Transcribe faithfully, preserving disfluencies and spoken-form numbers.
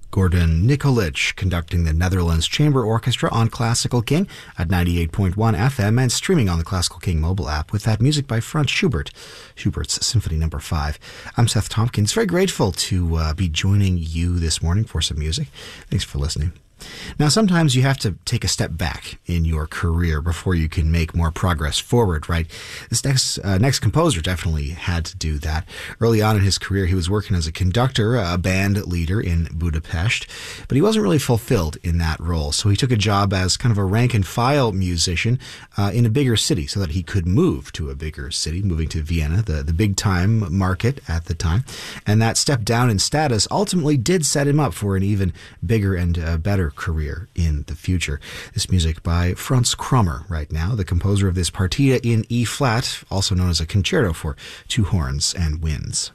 Gordon Nikolic conducting the Netherlands Chamber Orchestra on Classical King at ninety-eight point one F M and streaming on the Classical King mobile app with that music by Franz Schubert, Schubert's Symphony Number five. I'm Seth Tompkins, very grateful to uh, be joining you this morning for some music. Thanks for listening. Now, sometimes you have to take a step back in your career before you can make more progress forward, right? This next uh, next composer definitely had to do that. Early on in his career, he was working as a conductor, a band leader in Budapest, but he wasn't really fulfilled in that role. So he took a job as kind of a rank-and-file musician uh, in a bigger city so that he could move to a bigger city, moving to Vienna, the, the big-time market at the time. And that step down in status ultimately did set him up for an even bigger and uh, better career in the future. This music by Franz Krommer right now, the composer of this partita in E-flat, also known as a concerto for two horns and winds.